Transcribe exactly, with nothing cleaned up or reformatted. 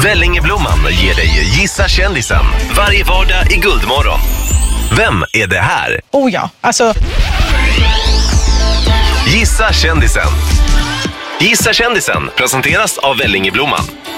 Vellingeblomman ger dig Gissa kändisen varje vardag i Guldmorgon. Vem är det här? Oh ja, alltså... Gissa kändisen. Gissa kändisen presenteras av Vellingeblomman.